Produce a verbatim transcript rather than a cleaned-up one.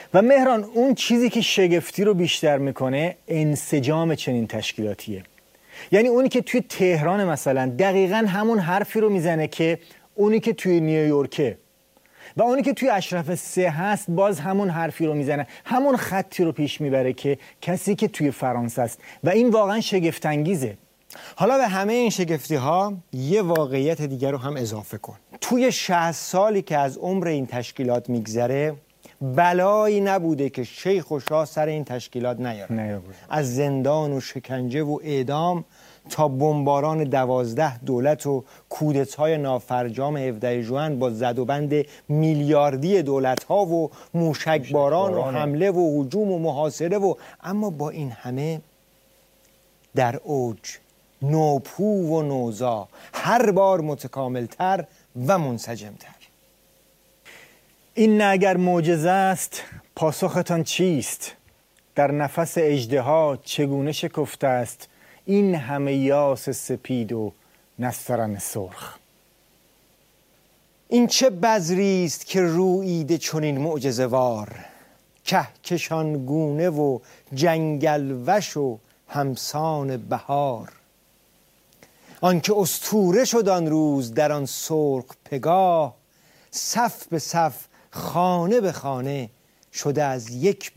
و مهران اون چیزی که شگفتی رو بیشتر میکنه انسجام چنین تشکیلاتیه. یعنی اونی که توی تهران مثلا دقیقاً همون حرفی رو میزنه که اونی که توی نیویورکه، و اونی که توی اشرف سه هست باز همون حرفی رو میزنه، همون خطی رو پیش میبره که کسی که توی فرانسه است، و این واقعا شگفت انگیزه. حالا به همه این شگفتی ها یه واقعیت دیگر رو هم اضافه کن. توی شصت سالی که از عمر این تشکیلات میگذره بلایی نبوده که شیخ و شاه سر این تشکیلات نیاره. از زندان و شکنجه و اعدام تا بمباران دوازده دولت و کودتای نافرجام هفدهم ژوئن با زدوبند میلیاردی دولت ها و موشکباران و حمله و هجوم و محاصره و اما با این همه در اوج، نوپو و نوزا، هر بار متکاملتر و منسجمتر. این نه اگر معجزه است پاسختان چیست؟ در نفس اژدها چگونه شکفته است این همه یاس سپید و نسترن سرخ؟ این چه بذری است که روییده چنین معجزه وار، کهکشان گونه و جنگل وش و همسان بهار. آنکه اسطوره شد آن روز در آن سرخ پگاه، صف به صف خانه به خانه شده از یک